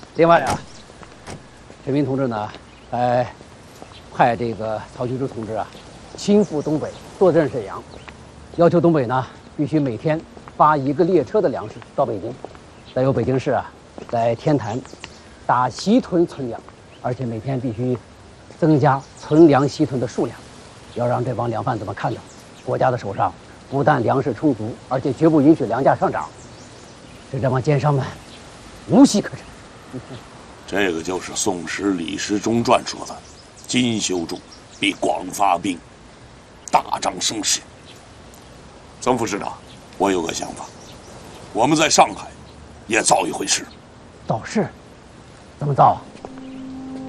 另外啊，陈明同志呢，派这个曹旭之同志啊，亲赴东北坐镇沈阳，要求东北呢必须每天发1个列车的粮食到北京，再由北京市啊在天坛打席屯存粮，而且每天必须增加存粮席屯的数量，要让这帮粮贩子们看到，国家的手上不但粮食充足，而且绝不允许粮价上涨，使这帮奸商们无戏可陈。 这个就是宋史李时中传说的“精修筑，必广发兵，大张声势”。曾副市长，我有个想法，我们在上海也造一回市。 造市？怎么造啊？